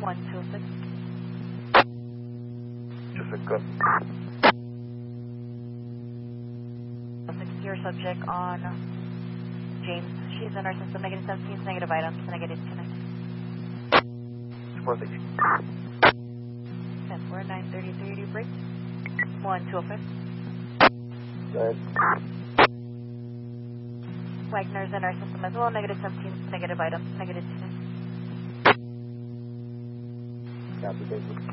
126. Just a go. Secure subject on James. She's in our system, negative 17, negative items, negative 29. 10-4, 933, do break. 1205. Good. Wagner's in our system as well, negative 17, negative items, negative 29. Copy, thank you.